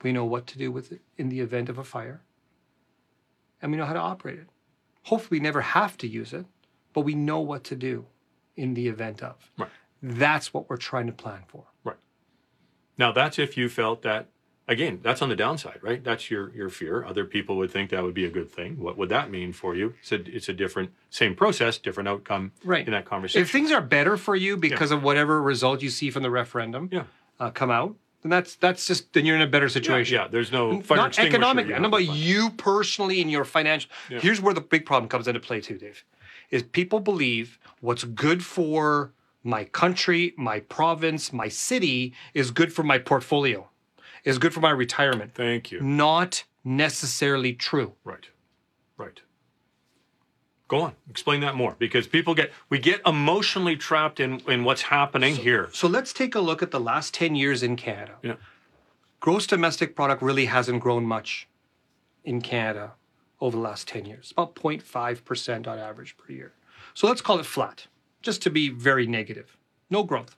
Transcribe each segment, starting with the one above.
We know what to do with it in the event of a fire. And we know how to operate it. Hopefully we never have to use it, but we know what to do in the event of. Right. That's what we're trying to plan for. Right. Now, that's if you felt that, again, that's on the downside, right? That's your fear. Other people would think that would be a good thing. What would that mean for you? It's a different, same process, different outcome right. in that conversation. If things are better for you because of whatever result you see from the referendum come out, then that's just, then you're in a better situation. Yeah, there's no fire not extinguisher. Economically. I don't know about you personally in your financial. Yeah. Here's where the big problem comes into play too, Dave, is people believe what's good for my country, my province, my city is good for my portfolio, is good for my retirement. Thank you. Not necessarily true. Right. Right. Go on. Explain that more, because we get emotionally trapped in what's happening here. So let's take a look at the last 10 years in Canada. Yeah. Gross domestic product really hasn't grown much in Canada over the last 10 years, about 0.5% on average per year. So let's call it flat, just to be very negative. No growth.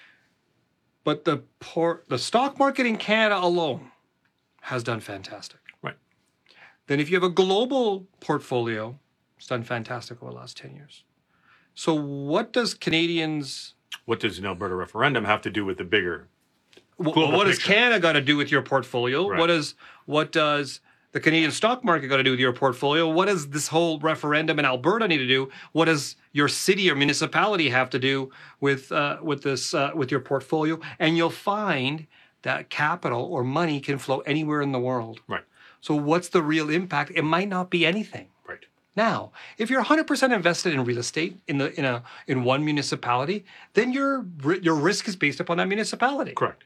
But the stock market in Canada alone has done fantastic. Right. Then if you have a global portfolio, it's done fantastic over the last 10 years. So what does an Alberta referendum have to do with the bigger what does Canada got to do with your portfolio? Right. What does the Canadian stock market got to do with your portfolio? What does this whole referendum in Alberta need to do? What does your city or municipality have to do with your portfolio? And you'll find that capital or money can flow anywhere in the world. Right. So what's the real impact? It might not be anything. Right. Now, if you're 100% invested in real estate in one municipality, then your risk is based upon that municipality. Correct.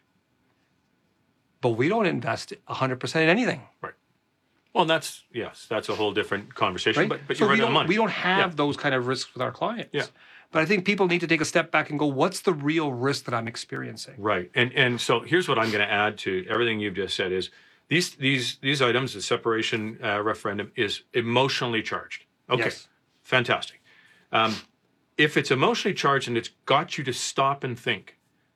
But we don't invest 100% in anything. Right. Well, that's a whole different conversation. Right? But you're right on money. We don't have those kind of risks with our clients. Yeah. But I think people need to take a step back and go, what's the real risk that I'm experiencing? Right. And so here's what I'm going to add to everything you've just said is these items, the separation referendum is emotionally charged. Okay. Yes. Fantastic. If it's emotionally charged and it's got you to stop and think,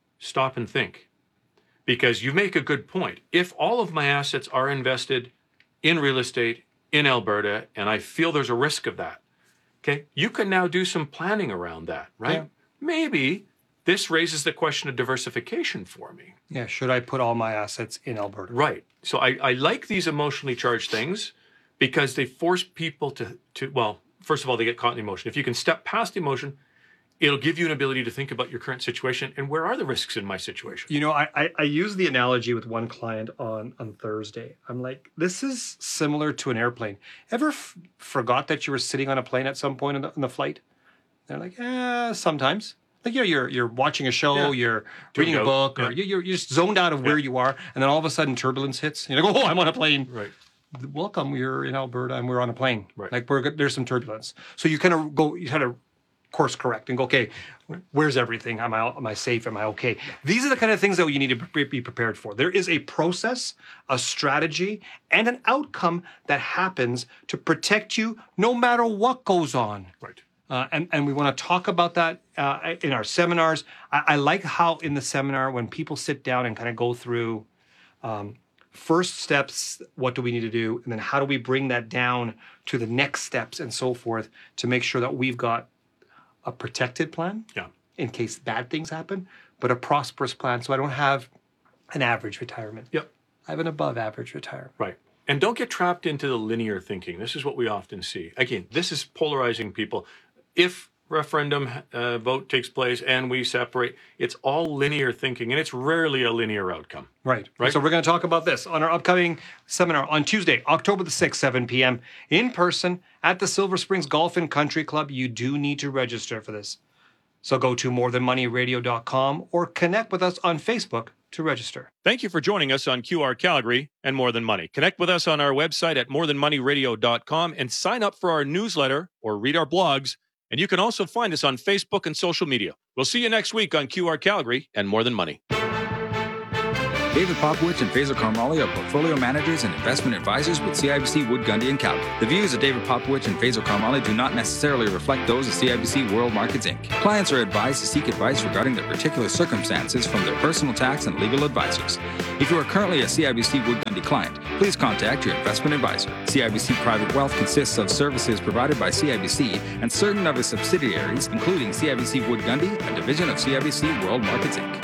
because you make a good point. If all of my assets are invested in real estate in Alberta, and I feel there's a risk of that, okay, you can now do some planning around that, right? Yeah. Maybe this raises the question of diversification for me. Yeah, should I put all my assets in Alberta? Right. So I like these emotionally charged things because they force people to well, first of all, they get caught in emotion. If you can step past emotion, it'll give you an ability to think about your current situation and where are the risks in my situation. You know, I use the analogy with one client on Thursday. I'm like, this is similar to an airplane. Ever forgot that you were sitting on a plane at some point in the flight? They're like, sometimes. Like you're watching a show, you're reading a book, or you're just zoned out of where you are, and then all of a sudden turbulence hits. And you go, oh, I'm on a plane. Right. Welcome, you're in Alberta, and we're on a plane. Right. Like there's some turbulence. So you kind of course correct and go, okay, where's everything? Am I safe? Am I okay? These are the kind of things that you need to be prepared for. There is a process, a strategy, and an outcome that happens to protect you no matter what goes on. Right. And we want to talk about that in our seminars. I like how in the seminar, when people sit down and kind of go through first steps, what do we need to do? And then how do we bring that down to the next steps and so forth to make sure that we've got a protected plan in case bad things happen, but a prosperous plan so I don't have an average retirement. Yep. I have an above average retirement. Right. And don't get trapped into the linear thinking. This is what we often see. Again, this is polarizing people. If referendum vote takes place and we separate, it's all linear thinking, and it's rarely a linear outcome. Right. So we're going to talk about this on our upcoming seminar on Tuesday, October the 6th, 7 p.m. in person at the Silver Springs Golf and Country Club. You do need to register for this. So go to morethanmoneyradio.com or connect with us on Facebook to register. Thank you for joining us on QR Calgary and More Than Money. Connect with us on our website at morethanmoneyradio.com and sign up for our newsletter or read our blogs. And you can also find us on Facebook and social media. We'll see you next week on QR Calgary and More Than Money. David Popowich and Faisal Karmali are portfolio managers and investment advisors with CIBC Wood Gundy and Calgary. The views of David Popowich and Faisal Karmali do not necessarily reflect those of CIBC World Markets Inc. Clients are advised to seek advice regarding their particular circumstances from their personal tax and legal advisors. If you are currently a CIBC Wood Gundy client, please contact your investment advisor. CIBC Private Wealth consists of services provided by CIBC and certain of its subsidiaries, including CIBC Wood Gundy, a division of CIBC World Markets Inc.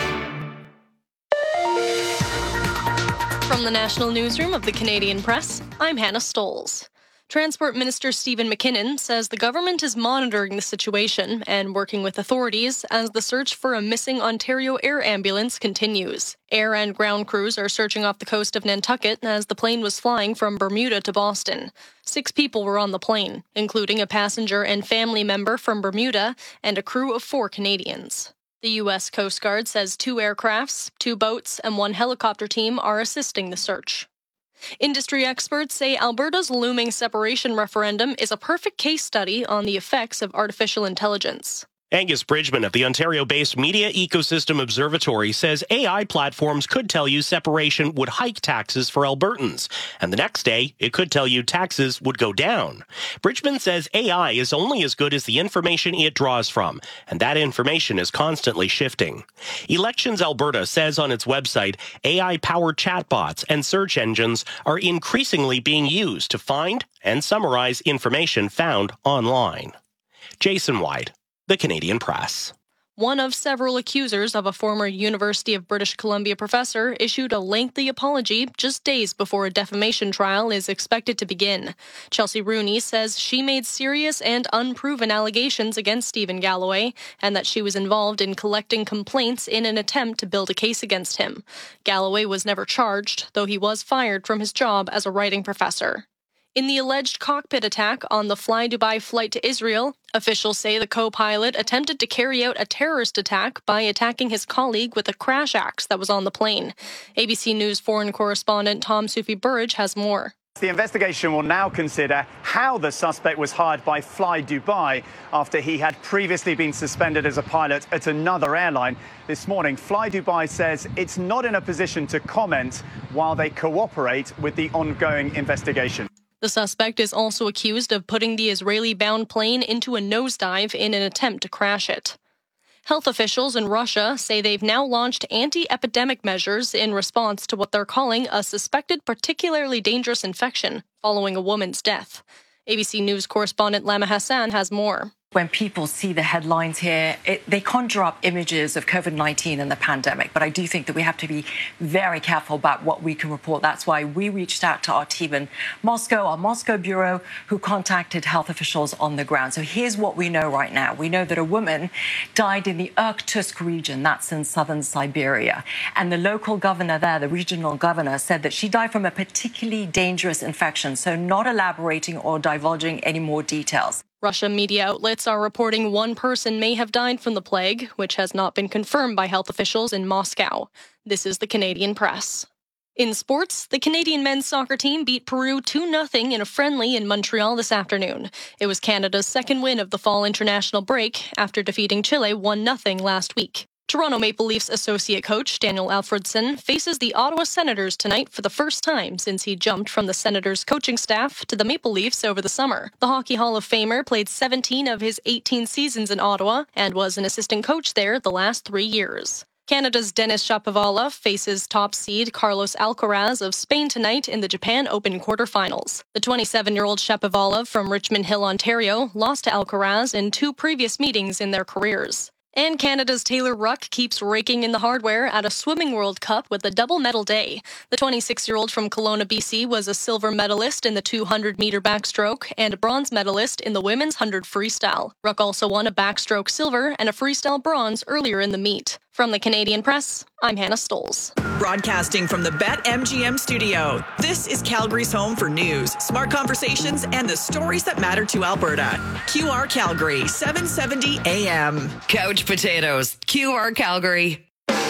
From the National Newsroom of the Canadian Press, I'm Hannah Stolz. Transport Minister Stephen McKinnon says the government is monitoring the situation and working with authorities as the search for a missing Ontario Air ambulance continues. Air and ground crews are searching off the coast of Nantucket as the plane was flying from Bermuda to Boston. 6 people were on the plane, including a passenger and family member from Bermuda and a crew of 4 Canadians. The U.S. Coast Guard says 2 aircrafts, 2 boats, and 1 helicopter team are assisting the search. Industry experts say Alberta's looming separation referendum is a perfect case study on the effects of artificial intelligence. Angus Bridgman of the Ontario-based Media Ecosystem Observatory says AI platforms could tell you separation would hike taxes for Albertans, and the next day it could tell you taxes would go down. Bridgman says AI is only as good as the information it draws from, and that information is constantly shifting. Elections Alberta says on its website, AI-powered chatbots and search engines are increasingly being used to find and summarize information found online. Jason White, The Canadian Press. One of several accusers of a former University of British Columbia professor issued a lengthy apology just days before a defamation trial is expected to begin. Chelsea Rooney says she made serious and unproven allegations against Stephen Galloway and that she was involved in collecting complaints in an attempt to build a case against him. Galloway was never charged, though he was fired from his job as a writing professor. In the alleged cockpit attack on the Fly Dubai flight to Israel, officials say the co-pilot attempted to carry out a terrorist attack by attacking his colleague with a crash axe that was on the plane. ABC News foreign correspondent Tom Soufi-Burridge has more. The investigation will now consider how the suspect was hired by Fly Dubai after he had previously been suspended as a pilot at another airline. This morning, Fly Dubai says it's not in a position to comment while they cooperate with the ongoing investigation. The suspect is also accused of putting the Israeli-bound plane into a nosedive in an attempt to crash it. Health officials in Russia say they've now launched anti-epidemic measures in response to what they're calling a suspected particularly dangerous infection following a woman's death. ABC News correspondent Lama Hassan has more. When people see the headlines here, they conjure up images of COVID-19 and the pandemic. But I do think that we have to be very careful about what we can report. That's why we reached out to our team in Moscow, our Moscow bureau, who contacted health officials on the ground. So here's what we know right now. We know that a woman died in the Irkutsk region, that's in southern Siberia. And the local governor there, the regional governor, said that she died from a particularly dangerous infection, so not elaborating or divulging any more details. Russian media outlets are reporting one person may have died from the plague, which has not been confirmed by health officials in Moscow. This is the Canadian Press. In sports, the Canadian men's soccer team beat Peru 2-0 in a friendly in Montreal this afternoon. It was Canada's second win of the fall international break after defeating Chile 1-0 last week. Toronto Maple Leafs associate coach Daniel Alfredson faces the Ottawa Senators tonight for the first time since he jumped from the Senators' coaching staff to the Maple Leafs over the summer. The Hockey Hall of Famer played 17 of his 18 seasons in Ottawa and was an assistant coach there the last 3 years. Canada's Denis Shapovalov faces top seed Carlos Alcaraz of Spain tonight in the Japan Open quarterfinals. The 27-year-old Shapovalov from Richmond Hill, Ontario, lost to Alcaraz in 2 previous meetings in their careers. And Canada's Taylor Ruck keeps raking in the hardware at a Swimming World Cup with a double medal day. The 26-year-old from Kelowna, BC was a silver medalist in the 200-meter backstroke and a bronze medalist in the women's 100 freestyle. Ruck also won a backstroke silver and a freestyle bronze earlier in the meet. From the Canadian Press, I'm Hannah Stolz. Broadcasting from the BetMGM studio, this is Calgary's home for news, smart conversations, and the stories that matter to Alberta. QR Calgary, 770 AM. Couch Potatoes, QR Calgary.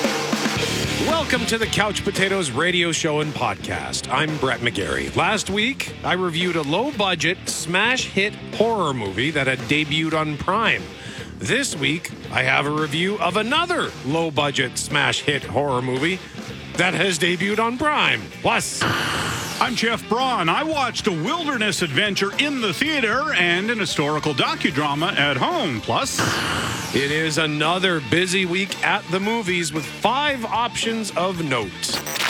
Welcome to the Couch Potatoes radio show and podcast. I'm Brett McGarry. Last week, I reviewed a low-budget, smash-hit horror movie that had debuted on Prime. This week, I have a review of another low-budget, smash-hit horror movie that has debuted on Prime. Plus, I'm Jeff Braun. I watched a wilderness adventure in the theater and an historical docudrama at home. Plus, it is another busy week at the movies with 5 options of note.